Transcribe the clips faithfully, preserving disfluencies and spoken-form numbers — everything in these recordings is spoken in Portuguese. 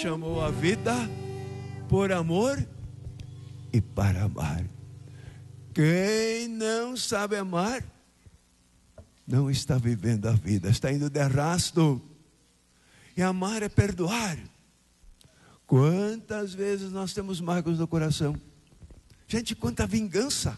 chamou a vida por amor e para amar. Quem não sabe amar, não está vivendo a vida, está indo de arrasto. E amar é perdoar. Quantas vezes nós temos mágoas no coração? Gente, quanta vingança.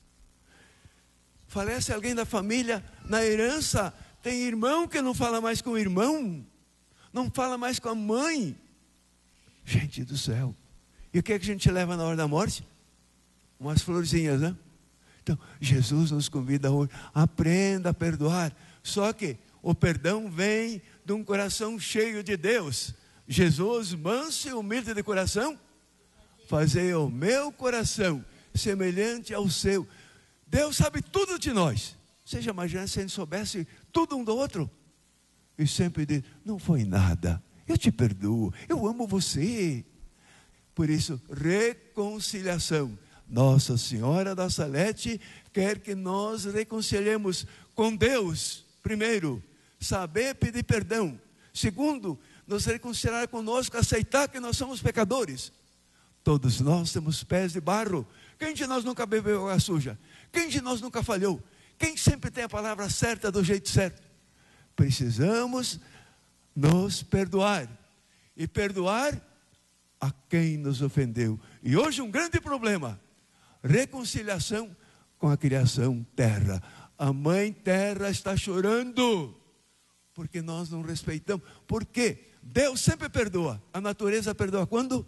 Falece alguém da família, na herança, tem irmão que não fala mais com o irmão, não fala mais com a mãe. Gente do céu. E o que é que a gente leva na hora da morte? Umas florzinhas, né? Então, Jesus nos convida hoje, aprenda a perdoar. Só que o perdão vem de um coração cheio de Deus. Jesus, manso e humilde de coração, fazei o meu coração semelhante ao seu. Deus sabe tudo de nós. Você já imagina se a gente soubesse tudo um do outro? E sempre diz, não foi nada, eu te perdoo, eu amo você. Por isso, reconciliação. Nossa Senhora da Salete quer que nós reconciliemos com Deus. Primeiro, saber pedir perdão. Segundo, nos reconciliar conosco, aceitar que nós somos pecadores. Todos nós temos pés de barro. Quem de nós nunca bebeu água suja? Quem de nós nunca falhou? Quem sempre tem a palavra certa do jeito certo? Precisamos nos perdoar. E perdoar a quem nos ofendeu. E hoje um grande problema. Reconciliação com a criação terra. A mãe terra está chorando. Porque nós não respeitamos. Por quê? Deus sempre perdoa. A natureza perdoa quando?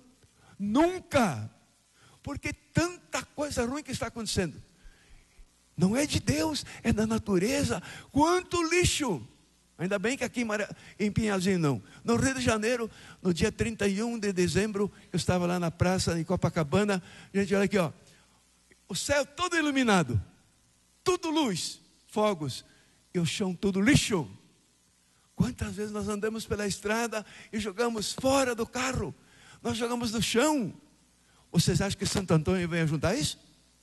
Nunca. Porque tanta coisa ruim que está acontecendo. Não é de Deus, é da natureza. Quanto lixo. Ainda bem que aqui em Pinhalzinho não. No Rio de Janeiro, no dia trinta e um de dezembro, eu estava lá na praça em Copacabana. Gente, olha aqui, ó. O céu todo iluminado. Tudo luz, fogos. E o chão todo lixo. Quantas vezes nós andamos pela estrada e jogamos fora do carro? Nós jogamos no chão. Vocês acham que Santo Antônio vem ajudar isso?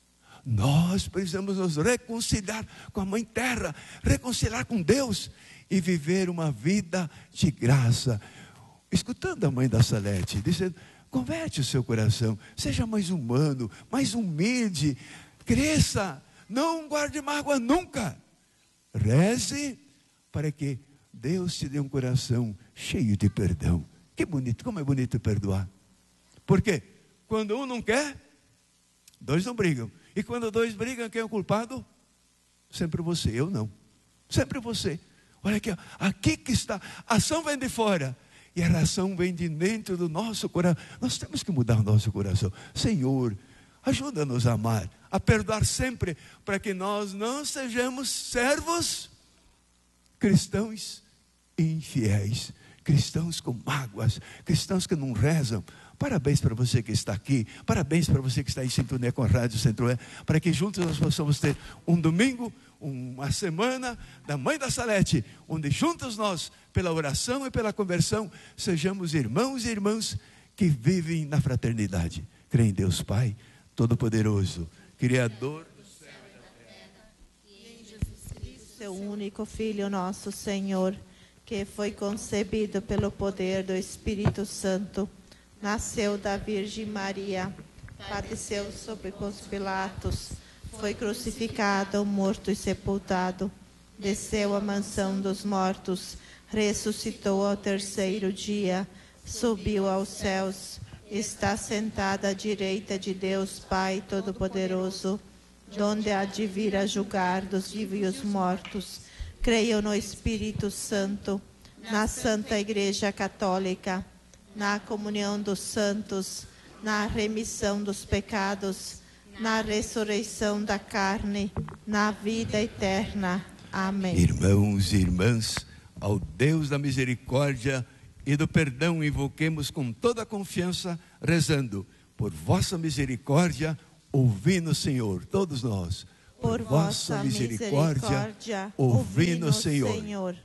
Nós precisamos nos reconciliar com a Mãe Terra, reconciliar com Deus e viver uma vida de graça. Escutando a Mãe da Salete, dizendo, converte o seu coração, seja mais humano, mais humilde, cresça, não guarde mágoa nunca. Reze para que Deus te dê um coração cheio de perdão. Que bonito, como é bonito perdoar. Por quê? Quando um não quer, dois não brigam. E quando dois brigam, quem é o culpado? Sempre você, eu não. Sempre você. Olha aqui, ó. Aqui que está. A ação vem de fora. E a ação vem de dentro do nosso coração. Nós temos que mudar o nosso coração. Senhor, ajuda-nos a amar, a perdoar sempre, para que nós não sejamos servos cristãos infiéis. Cristãos com mágoas, cristãos que não rezam. Parabéns para você que está aqui, parabéns para você que está em sintonia com a Rádio Centro-Oeste, para que juntos nós possamos ter um domingo, uma semana da Mãe da Salete, onde juntos nós, pela oração e pela conversão, sejamos irmãos e irmãs que vivem na fraternidade. Creio em Deus Pai Todo-Poderoso, Criador do céu e da terra, e em Jesus Cristo, seu único Filho, nosso Senhor, que foi concebido pelo poder do Espírito Santo, nasceu da Virgem Maria, padeceu sob Pôncio Pilatos, foi crucificado, morto e sepultado, desceu à mansão dos mortos, ressuscitou ao terceiro dia, subiu aos céus, está sentado à direita de Deus Pai Todo-Poderoso, donde há de vir a julgar dos vivos e os mortos. Creio no Espírito Santo, na Santa Igreja Católica, na comunhão dos santos, na remissão dos pecados, na ressurreição da carne, na vida eterna. Amém. Irmãos e irmãs, ao Deus da misericórdia e do perdão, invoquemos com toda a confiança, rezando, por vossa misericórdia, ouvi-nos, Senhor, todos nós. Por, por vossa misericórdia, misericórdia ouvi-nos, Senhor. Senhor.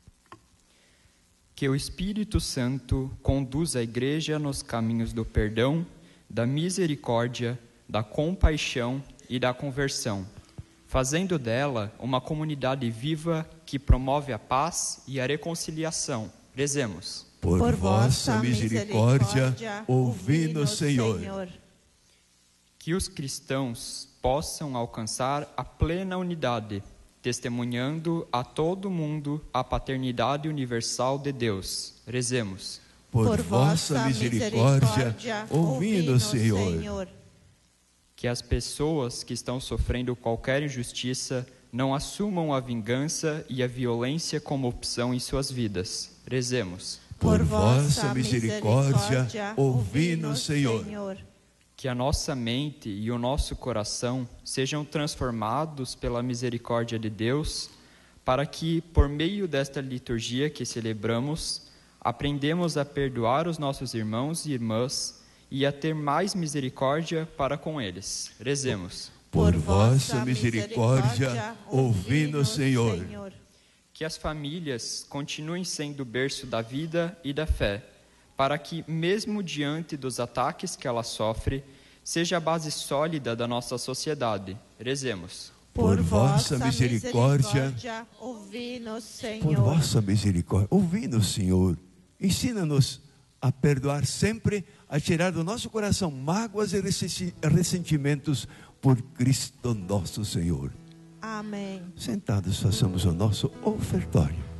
Que o Espírito Santo conduza a Igreja nos caminhos do perdão, da misericórdia, da compaixão e da conversão, fazendo dela uma comunidade viva que promove a paz e a reconciliação. Rezemos. Por, Por vossa misericórdia, ouvi-nos, Senhor. Que os cristãos possam alcançar a plena unidade, testemunhando a todo mundo a paternidade universal de Deus. Rezemos. Por vossa misericórdia, ouvi-nos, Senhor. Que as pessoas que estão sofrendo qualquer injustiça não assumam a vingança e a violência como opção em suas vidas. Rezemos. Por vossa misericórdia, ouvi-nos, Senhor. Que a nossa mente e o nosso coração sejam transformados pela misericórdia de Deus, para que, por meio desta liturgia que celebramos, aprendemos a perdoar os nossos irmãos e irmãs e a ter mais misericórdia para com eles. Rezemos. Por vossa misericórdia, ouvi-nos, Senhor. Que as famílias continuem sendo berço da vida e da fé, para que, mesmo diante dos ataques que ela sofre, seja a base sólida da nossa sociedade. Rezemos. Por vossa misericórdia, ouvi-nos, Senhor. Por vossa misericórdia, ouvi-nos, Senhor. Ensina-nos a perdoar sempre, a tirar do nosso coração mágoas e ressentimentos por Cristo nosso Senhor. Amém. Sentados, façamos o nosso ofertório.